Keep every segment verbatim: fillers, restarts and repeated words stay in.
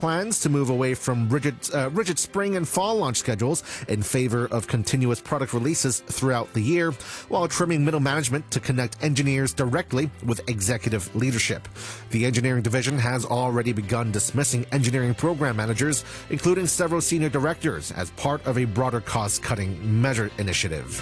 plans to move away from rigid, uh, rigid spring and fall launch schedules in favor of continuous product releases throughout the year, while trimming middle management to connect engineers directly with executive leadership. The engineering division has already begun dismissing engineering program managers, including several senior directors, as part of a broader cost-cutting measure initiative.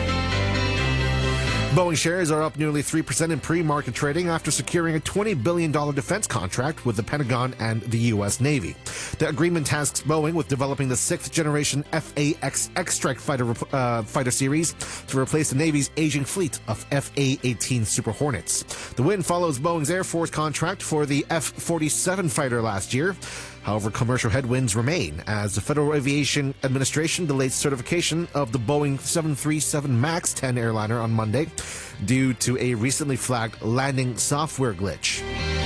Boeing shares are up nearly three percent in pre-market trading after securing a twenty billion dollars defense contract with the Pentagon and the U S. Navy. The agreement tasks Boeing with developing the sixth-generation F A X X-Strike fighter, uh, fighter series to replace the Navy's aging fleet of F A eighteen Super Hornets. The win follows Boeing's Air Force contract for the F forty-seven fighter last year. However, commercial headwinds remain as the Federal Aviation Administration delayed certification of the Boeing seven thirty-seven MAX ten airliner on Monday due to a recently flagged landing software glitch.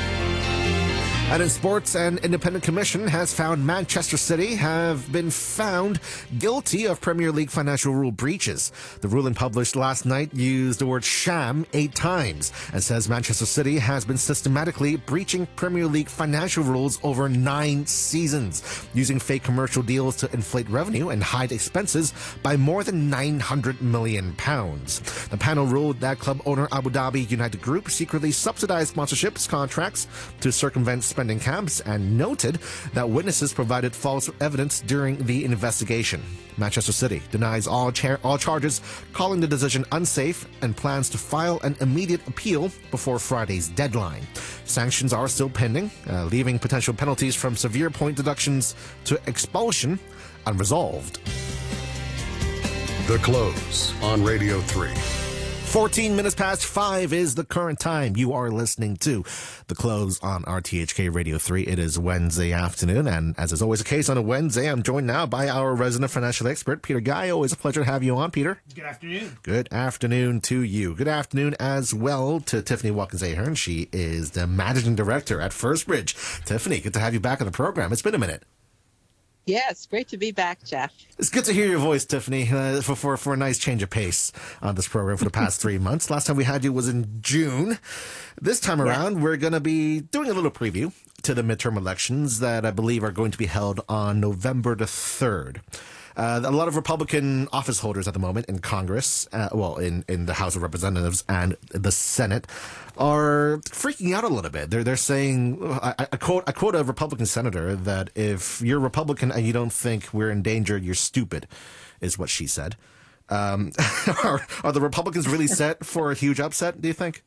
And in sports, an independent commission has found Manchester City have been found guilty of Premier League financial rule breaches. The ruling published last night used the word sham eight times and says Manchester City has been systematically breaching Premier League financial rules over nine seasons, using fake commercial deals to inflate revenue and hide expenses by more than nine hundred million pounds. The panel ruled that club owner Abu Dhabi United Group secretly subsidized sponsorships contracts to circumvent spending caps and noted that witnesses provided false evidence during the investigation. Manchester City denies all, char- all charges, calling the decision unsafe, and plans to file an immediate appeal before Friday's deadline. Sanctions are still pending, uh, leaving potential penalties from severe point deductions to expulsion unresolved. The Close on Radio three. fourteen minutes past five is the current time. You are listening to The Close on R T H K Radio three. It is Wednesday afternoon, and as is always the case on a Wednesday, I'm joined now by our resident financial expert, Peter Guy. Always a pleasure to have you on, Peter. Good afternoon. Good afternoon to you. Good afternoon as well to Tiffany Watkins-Ahern. She is the managing director at First Bridge. Tiffany, good to have you back on the program. It's been a minute. Yeah, it's great to be back, Jeff. It's good to hear your voice, Tiffany, uh, for, for for a nice change of pace on this program for the past three months. Last time we had you was in June. This time around, yeah. We're going to be doing a little preview to the midterm elections that I believe are going to be held on November the third. Uh, a lot of Republican office holders at the moment in Congress, uh, well, in, in the House of Representatives and the Senate, are freaking out a little bit. They're they're saying, I, I quote I quote a Republican senator that if you're Republican and you don't think we're in danger, you're stupid, is what she said. Um, are, are the Republicans really set for a huge upset, do you think?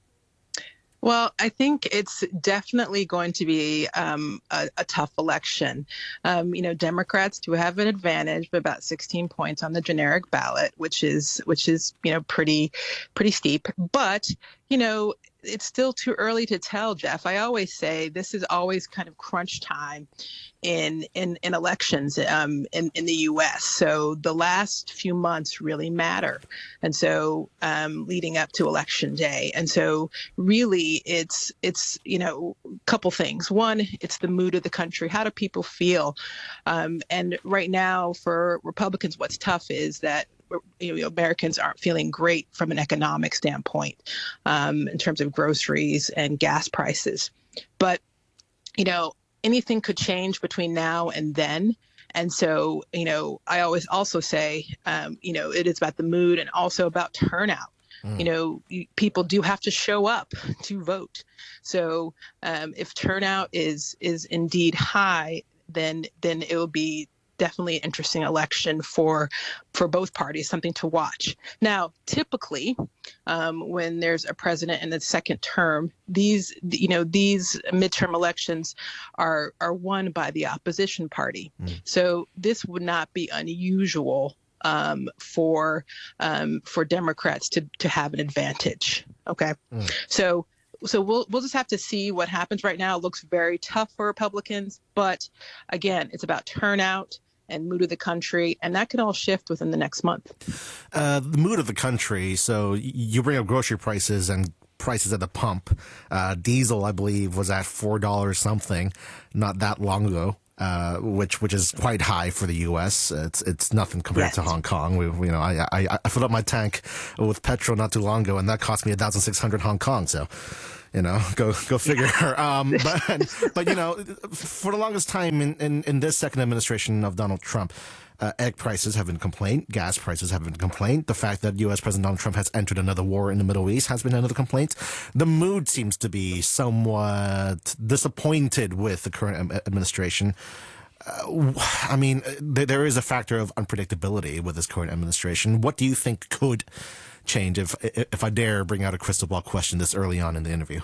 Well, I think it's definitely going to be um, a, a tough election. Um, you know, Democrats do have an advantage of about sixteen points on the generic ballot, which is which is, you know, pretty pretty steep. But, you know, it's still too early to tell, Jeff. I always say this is always kind of crunch time in in, in elections um, in, in the U S. So the last few months really matter. And so um, leading up to Election Day. And so really it's, it's you know, a couple things. One, it's the mood of the country. How do people feel? Um, and right now for Republicans, what's tough is that you know, Americans aren't feeling great from an economic standpoint um, in terms of groceries and gas prices. But, you know, anything could change between now and then. And so, you know, I always also say, um, you know, it is about the mood and also about turnout. Mm. You know, you, people do have to show up to vote. So um, if turnout is is indeed high, then then it will be definitely an interesting election for for both parties, something to watch. Now, typically, um, when there's a president in the second term, these you know these midterm elections are are won by the opposition party. Mm. So this would not be unusual um, for um, for Democrats to to have an advantage. Okay, mm. so. So we'll we'll just have to see what happens. Right now, it looks very tough for Republicans, but again, it's about turnout and mood of the country, and that can all shift within the next month. Uh, the mood of the country. So you bring up grocery prices and prices at the pump. Uh, diesel, I believe, was at four dollars something not that long ago. Uh, which which is quite high for the U S. It's it's nothing compared Yes. to Hong Kong. We, you know, I, I I filled up my tank with petrol not too long ago, and that cost me a thousand six hundred Hong Kong. So, you know, go go figure. um, but but you know, for the longest time in, in, in this second administration of Donald Trump, uh, egg prices have been a complaint, gas prices have been a complaint. The fact that U S. President Donald Trump has entered another war in the Middle East has been another complaint. The mood seems to be somewhat disappointed with the current am- administration. Uh, I mean, th- there is a factor of unpredictability with this current administration. What do you think could change, if if I dare bring out a crystal ball question this early on in the interview?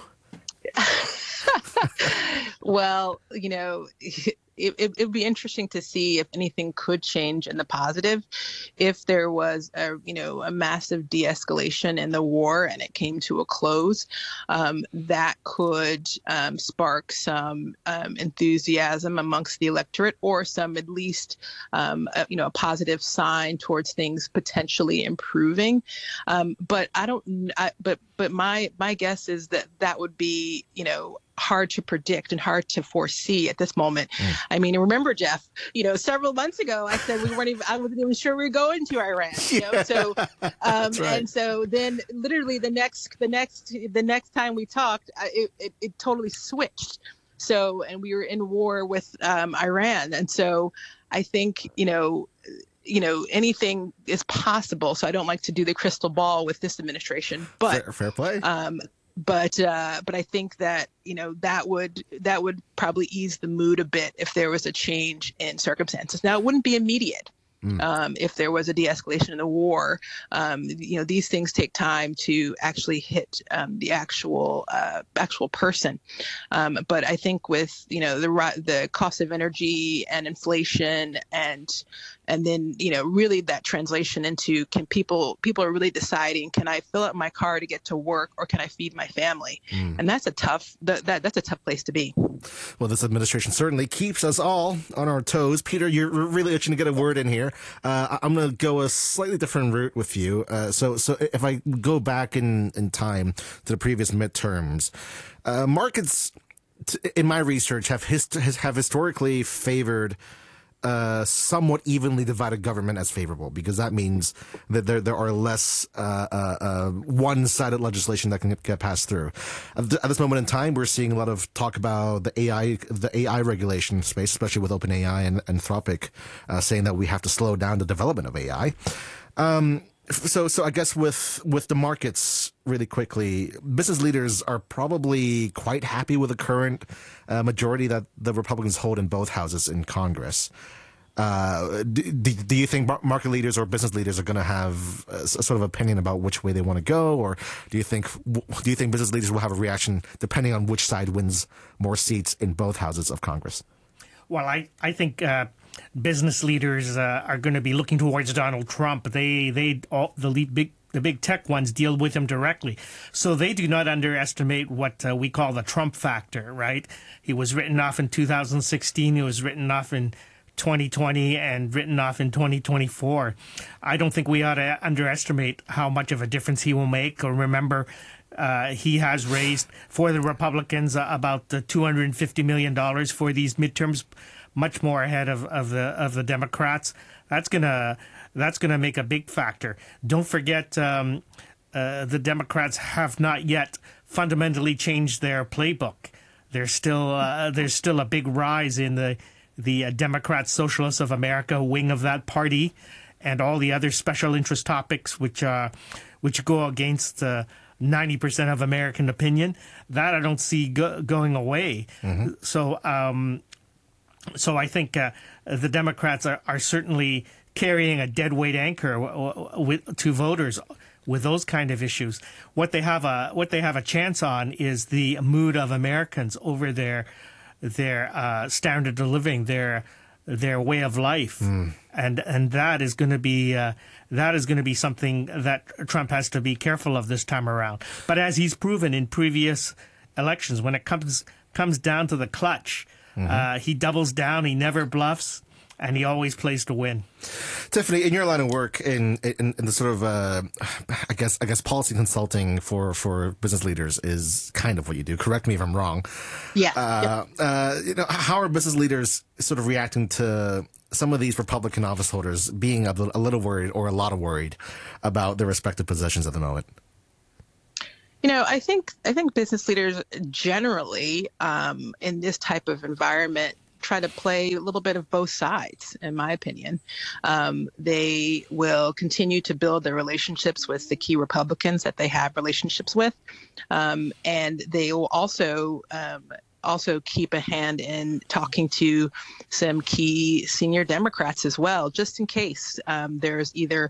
Well, you know, it, it would be interesting to see if anything could change in the positive, if there was a, you know, a massive de-escalation in the war and it came to a close. Um, that could um, spark some um, enthusiasm amongst the electorate, or some at least, um, a, you know, a positive sign towards things potentially improving. Um, but I don't. I, but but my my guess is that that would be, you know, hard to predict and hard to foresee at this moment. Mm. I mean, remember, Jeff, you know, several months ago, I said we weren't even, I wasn't even sure we were going to Iran, you know, yeah. so, um, right. and so then literally the next, the next, the next time we talked, it, it, it totally switched. So, and we were in war with um, Iran. And so I think, you know, you know, anything is possible. So I don't like to do the crystal ball with this administration, but fair, fair play. Um, But uh, but I think that, you know, that would that would probably ease the mood a bit if there was a change in circumstances. Now, it wouldn't be immediate. Mm. Um, if there was a de-escalation in the war, um, you know, these things take time to actually hit um, the actual uh, actual person. Um, but I think with, you know, the the cost of energy and inflation, and and then, you know, really that translation into, can people people are really deciding, can I fill up my car to get to work, or can I feed my family? Mm. And that's a tough that, that that's a tough place to be. Well, this administration certainly keeps us all on our toes. Peter, you're really itching to get a word in here. Uh, I'm going to go a slightly different route with you. Uh, so, so if I go back in, in time to the previous midterms, uh, markets, t- in my research, have hist- have historically favored uh, somewhat evenly divided government as favorable, because that means that there there are less uh, uh, uh, one-sided legislation that can get passed through. At, th- at this moment in time, we're seeing a lot of talk about the A I the A I regulation space, especially with OpenAI and Anthropic, uh, saying that we have to slow down the development of A I. Um, So, so I guess with with the markets, really quickly, business leaders are probably quite happy with the current uh, majority that the Republicans hold in both houses in Congress. Uh, do, do you think market leaders or business leaders are going to have a, a sort of opinion about which way they want to go, or do you think do you think business leaders will have a reaction depending on which side wins more seats in both houses of Congress? Well, I I think. Uh Business leaders uh, are going to be looking towards Donald Trump. They, they, all the lead big, the big tech ones deal with him directly, so they do not underestimate what uh, we call the Trump factor. Right? He was written off in two thousand sixteen. He was written off in twenty twenty and written off in twenty twenty-four. I don't think we ought to underestimate how much of a difference he will make. Or remember, uh, he has raised for the Republicans uh, about uh, two hundred fifty million dollars for these midterms, much more ahead of, of the of the Democrats. That's gonna that's gonna make a big factor. Don't forget, um, uh, the Democrats have not yet fundamentally changed their playbook. There's still uh, there's still a big rise in the the uh, Democrat Socialists of America wing of that party, and all the other special interest topics which uh, which go against uh, ninety percent of American opinion. That I don't see go- going away. Mm-hmm. So. Um, So I think uh, the Democrats are, are certainly carrying a deadweight anchor w- w- with, to voters with those kind of issues. What they have a what they have a chance on is the mood of Americans over their their uh, standard of living, their their way of life, mm. and and that is going to be uh, that is going to be something that Trump has to be careful of this time around. But as he's proven in previous elections, when it comes comes down to the clutch. Mm-hmm. Uh, he doubles down. He never bluffs. and he always plays to win. Tiffany, in your line of work, in in, in the sort of, uh, I guess, I guess, policy consulting for, for business leaders is kind of what you do. Correct me if I'm wrong. Yeah. Uh, yeah. uh, you know, how are business leaders sort of reacting to some of these Republican office holders being a, a little worried or a lot of worried about their respective positions at the moment? You know, I think I think business leaders generally um, in this type of environment try to play a little bit of both sides, in my opinion. Um, they will continue to build their relationships with the key Republicans that they have relationships with. Um, and they will also um, also keep a hand in talking to some key senior Democrats as well, just in case um, there's either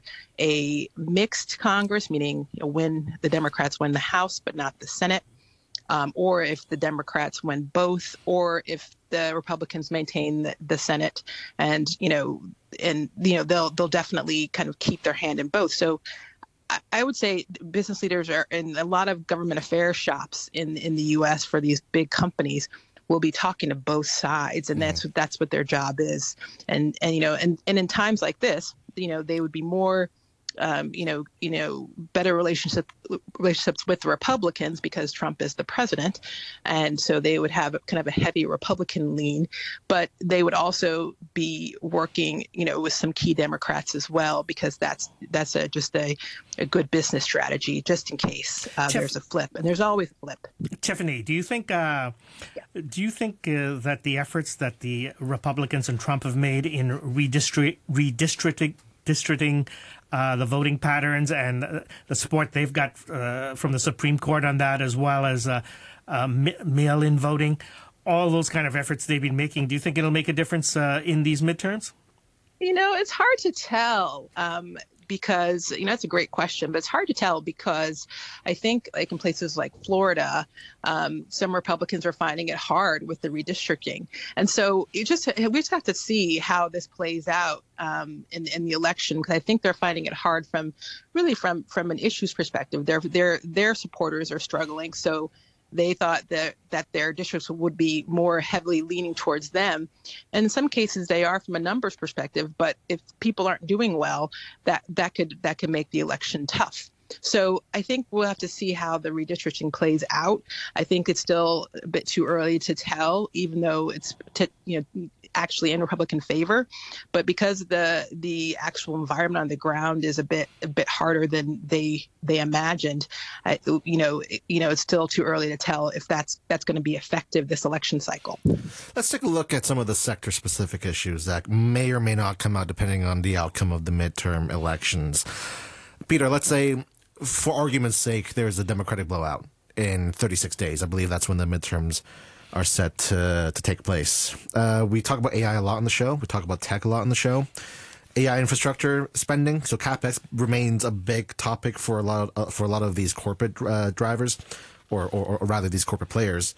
a mixed Congress, meaning you know, when the Democrats win the House but not the Senate, um, or if the Democrats win both, or if the Republicans maintain the, the Senate, and you know, and you know, they'll they'll definitely kind of keep their hand in both. So I, I would say business leaders are in a lot of government affairs shops in in the U S for these big companies will be talking to both sides, and that's that's what their job is. And and you know, and and in times like this, you know, they would be more. Um, you know, you know, better relationship relationships with the Republicans because Trump is the president, and so they would have kind of a heavy Republican lean. But they would also be working, you know, with some key Democrats as well, because that's that's a, just a, a good business strategy, just in case uh, Tiff- there's a flip, and there's always a flip. Tiffany, do you think uh, Yeah. do you think uh, that the efforts that the Republicans and Trump have made in redistrict redistricting districting uh, the voting patterns and uh, the support they've got uh, from the Supreme Court on that, as well as uh, uh, mail-in voting, all those kind of efforts they've been making, do you think it'll make a difference uh, in these midterms? You know, it's hard to tell. Um, because, you know, that's a great question, but it's hard to tell because I think like in places like Florida, um, some Republicans are finding it hard with the redistricting. And so you just we just have to see how this plays out um, in, in the election, because I think they're finding it hard from really from from an issues perspective. Their their their supporters are struggling. So they thought that, that their districts would be more heavily leaning towards them. And in some cases, they are from a numbers perspective. But if people aren't doing well, that, that could that could make the election tough. So I think we'll have to see how the redistricting plays out. I think it's still a bit too early to tell, even though it's t- you know actually in Republican favor. But because the the actual environment on the ground is a bit a bit harder than they they imagined, I, you know you know it's still too early to tell if that's that's going to be effective this election cycle. Let's take a look at some of the sector-specific issues that may or may not come out depending on the outcome of the midterm elections. Peter, let's say, for argument's sake, there's a Democratic blowout in thirty-six days. I believe that's when the midterms are set to, to take place. Uh, we talk about A I a lot on the show. We talk about tech a lot on the show. A I infrastructure spending, so CapEx remains a big topic for a lot of, uh, for a lot of these corporate uh, drivers, or, or, or rather these corporate players.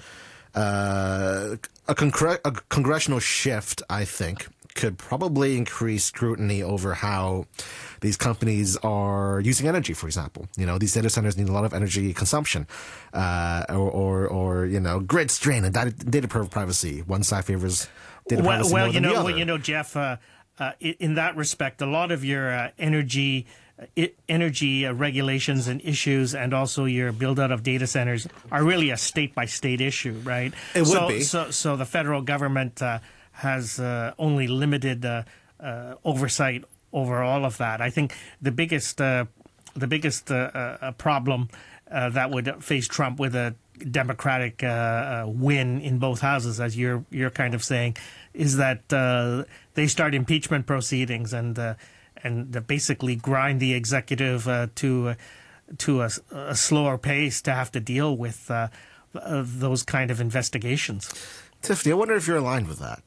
Uh, a, concre- a congressional shift, I think, could probably increase scrutiny over how these companies are using energy, for example. You know, these data centers need a lot of energy consumption, uh, or, or, or, you know, grid strain and data, data privacy. One side favors data well, privacy well, more you than know, the other. well, you know, Jeff, uh, uh, in that respect, a lot of your uh, energy uh, energy uh, regulations and issues, and also your build out of data centers, are really a state by state issue, right? It would so, be. So, so the federal government uh, has uh, only limited uh, uh, oversight over all of that. I think the biggest uh, the biggest uh, uh, problem uh, that would face Trump with a Democratic uh, uh, win in both houses, as you're you're kind of saying, is that uh, they start impeachment proceedings and uh, and basically grind the executive uh, to uh, to a, a slower pace to have to deal with uh, uh, those kind of investigations. Tiffany, I wonder if you're aligned with that.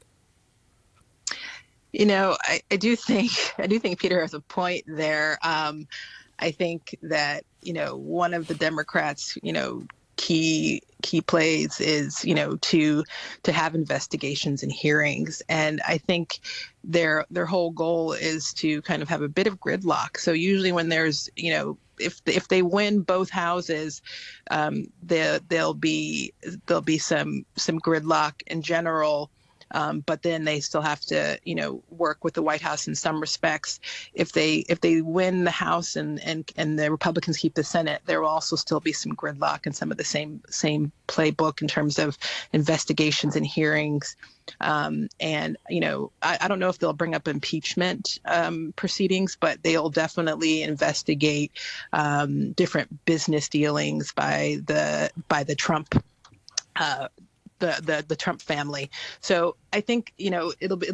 You know, I, I do think I do think Peter has a point there. Um, I think that, you know, one of the Democrats, you know, key key plays is, you know, to to have investigations and hearings. And I think their their whole goal is to kind of have a bit of gridlock. So usually when there's, you know, if if they win both houses, um, there there'll be there'll be some some gridlock in general. Um, but then they still have to, you know, work with the White House in some respects. If they if they win the House and and and the Republicans keep the Senate, there will also still be some gridlock and some of the same same playbook in terms of investigations and hearings. Um, and, you know, I, I don't know if they'll bring up impeachment um, proceedings, but they'll definitely investigate um, different business dealings by the by the Trump uh, the, the the Trump family. So I think, you know, it'll be. It'll